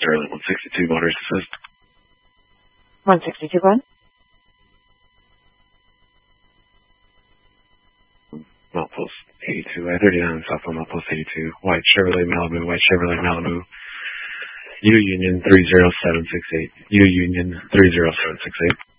Sterling 162 Motors Assist. 162, go ahead. Outpost 82, I-39 southbound Outpost 82, white Chevrolet Malibu, U Union 30768, U Union 30768.